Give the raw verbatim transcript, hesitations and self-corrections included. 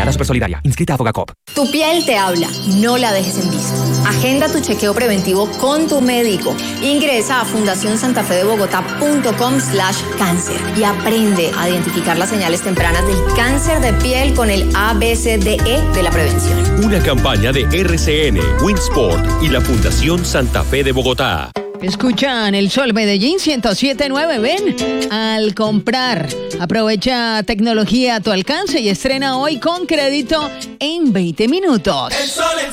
Vigilada Supersolidaria. Inscrita a Fogacop. Tu piel te habla. No la dejes en visto. Agenda tu chequeo preventivo con tu médico. Ingresa a fundación santa fe de bogotá punto com slash cáncer y aprende a identificar las señales tempranas del cáncer de piel con el A B C D E de la prevención. Una campaña de R C N, Winsport y la Fundación Santa Fe de Bogotá. Escuchan El Sol Medellín ciento siete punto nueve. Ven al comprar. Aprovecha tecnología a tu alcance y estrena hoy con crédito en veinte minutos. El Sol